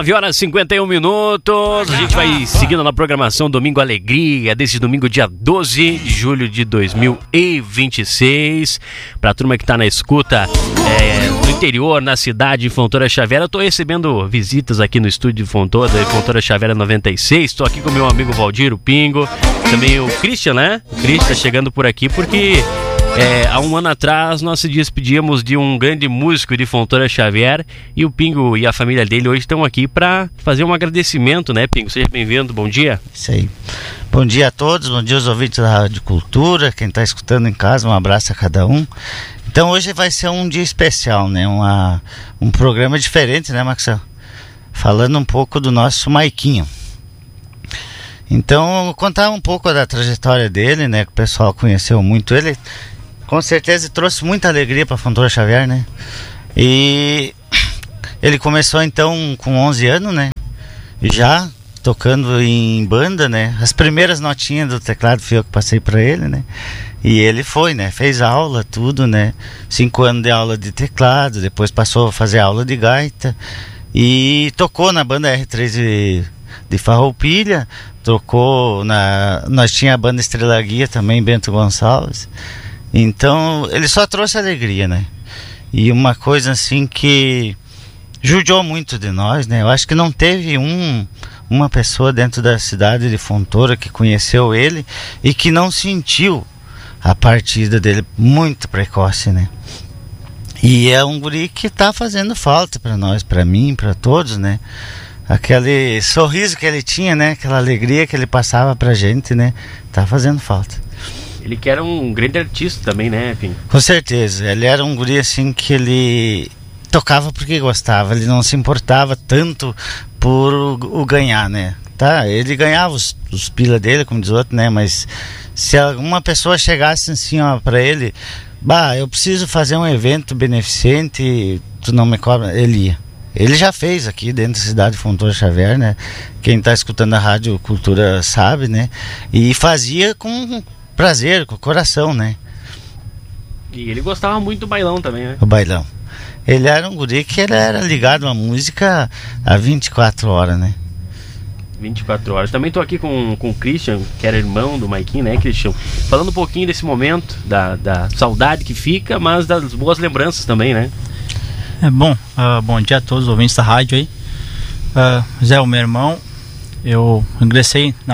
9h51. A gente vai seguindo na programação Domingo Alegria, desse domingo, dia 12 de julho de 2026. Pra turma que tá na escuta no interior, na cidade de Fontoura Xavier, eu tô recebendo visitas aqui no estúdio de Fontoura Xavier 96. Tô aqui com o meu amigo Valdir, o Pingo, também o Christian, né? O Christian tá chegando por aqui porque há um ano atrás nós se despedíamos de um grande músico de Fontoura Xavier, e o Pingo e a família dele hoje estão aqui para fazer um agradecimento, né, Pingo? Seja bem-vindo, bom dia. Isso aí. Bom dia a todos, bom dia aos ouvintes da Rádio Cultura, quem está escutando em casa, um abraço a cada um. Então hoje vai ser um dia especial, né? Um programa diferente, né, Maxel? Falando um pouco do nosso Maiquinho. Então, vou contar um pouco da trajetória dele, né? Que o pessoal conheceu muito ele. Com certeza trouxe muita alegria para Fontoura Xavier, né? E ele começou então com 11 anos, né? Já tocando em banda, né? As primeiras notinhas do teclado fui eu que passei para ele, né? E ele foi, né? Fez aula, tudo, né? 5 anos de aula de teclado, depois passou a fazer aula de gaita e tocou na banda R3 de Farroupilha, tocou nós tinha a banda Estrela Guia também, Bento Gonçalves. Então ele só trouxe alegria, né? E uma coisa assim que judiou muito de nós, né? Eu acho que não teve uma pessoa dentro da cidade de Fontoura que conheceu ele e que não sentiu a partida dele muito precoce, né? E é um guri que tá fazendo falta para nós, para mim, para todos, né? Aquele sorriso que ele tinha, né? Aquela alegria que ele passava pra gente, né? Tá fazendo falta. Ele que era um grande artista também, né, Pinho? Com certeza. Ele era um guri assim que ele tocava porque gostava. Ele não se importava tanto por o ganhar, né? Tá? Ele ganhava os pila dele, como diz o outro, né? Mas se alguma pessoa chegasse assim, ó, pra ele, eu preciso fazer um evento beneficente, tu não me cobra, ele ia. Ele já fez aqui dentro da cidade de Fontoura Xavier, né? Quem está escutando a Rádio Cultura sabe, né? E fazia com prazer, com o coração, né? E ele gostava muito do bailão também, né? O bailão. Ele era um guri que ele era ligado à música a 24 horas, né? 24 horas. Também tô aqui com o Christian, que era irmão do Maiquinho, né, Christian? Falando um pouquinho desse momento, da saudade que fica, mas das boas lembranças também, né? Bom dia a todos os ouvintes da rádio aí. Zé, o meu irmão, eu ingressei na